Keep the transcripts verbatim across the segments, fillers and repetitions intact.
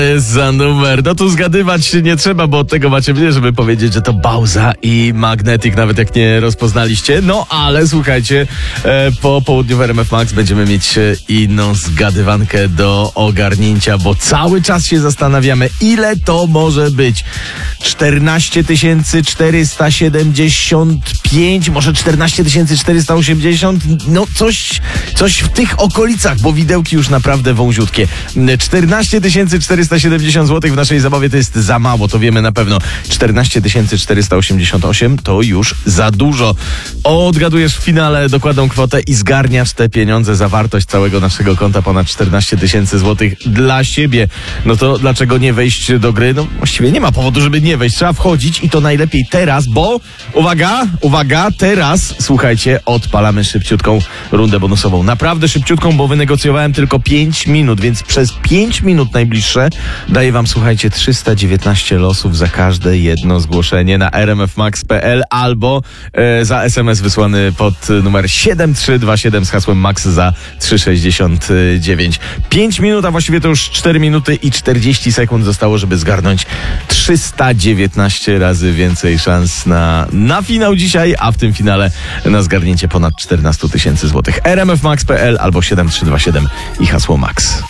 Za numer. No tu zgadywać się nie trzeba, bo od tego macie mnie, żeby powiedzieć, że to Bauza i Magnetic, nawet jak nie rozpoznaliście. No ale słuchajcie, e, po południu w R M F Max będziemy mieć inną zgadywankę do ogarnięcia, bo cały czas się zastanawiamy, ile to może być. czternaście tysięcy czterysta siedemdziesiąt pięć, może czternaście tysięcy czterysta osiemdziesiąt, no coś, coś w tych okolicach, bo widełki już naprawdę wąziutkie. czternaście tysięcy czterysta siedemdziesiąt złotych w naszej zabawie to jest za mało, to wiemy na pewno. czternaście tysięcy czterysta osiemdziesiąt osiem to już za dużo. Odgadujesz w finale dokładną kwotę i zgarniasz te pieniądze za wartość całego naszego konta, ponad czternaście tysięcy złotych dla siebie. No to dlaczego nie wejść do gry? No właściwie nie ma powodu, żeby nie wejść. Trzeba wchodzić i to najlepiej teraz, bo uwaga, uwaga, teraz słuchajcie, odpalamy szybciutką rundę bonusową. Naprawdę szybciutką, bo wynegocjowałem tylko pięć minut, więc przez pięć minut najbliższe daję wam, słuchajcie, trzysta dziewiętnaście losów za każde jedno zgłoszenie na r m f max kropka p l albo e, za es em es wysłany pod numer siedem trzy dwa siedem z hasłem max za trzysta sześćdziesiąt dziewięć. pięć minut, a właściwie to już cztery minuty i czterdzieści sekund zostało, żeby zgarnąć trzysta dziewiętnaście razy więcej szans na, na finał dzisiaj, a w tym finale na zgarnięcie ponad czternaście tysięcy złotych. r m f max kropka p l albo siedem trzy dwa siedem i hasło max.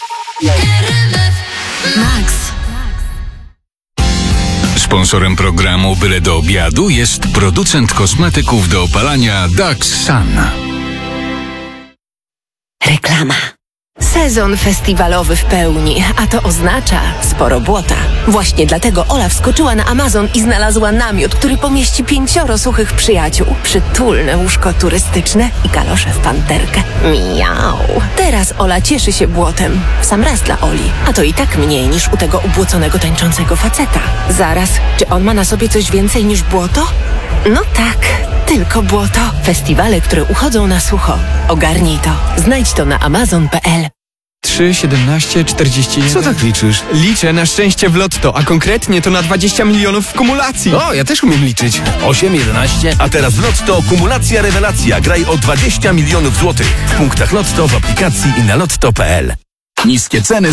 Max. Sponsorem programu Byle do obiadu jest producent kosmetyków do opalania Dax Sun. Reklama. Sezon festiwalowy w pełni, a to oznacza sporo błota. Właśnie dlatego Ola wskoczyła na Amazon i znalazła namiot, który pomieści pięcioro suchych przyjaciół, przytulne łóżko turystyczne i kalosze w panterkę. Miau. Teraz Ola cieszy się błotem. W sam raz dla Oli. A to i tak mniej niż u tego ubłoconego tańczącego faceta. Zaraz, czy on ma na sobie coś więcej niż błoto? No tak, tylko błoto. Festiwale, które uchodzą na sucho. Ogarnij to. Znajdź to na amazon kropka p l. trzy, siedemnaście, czterdzieści jeden. Co tak liczysz? Liczę na szczęście w lotto, a konkretnie to na dwadzieścia milionów w kumulacji. O, ja też umiem liczyć. osiem, jedenaście. A teraz w Lotto kumulacja rewelacja. Graj o dwadzieścia milionów złotych. W punktach Lotto, w aplikacji i na lotto kropka p l. Niskie ceny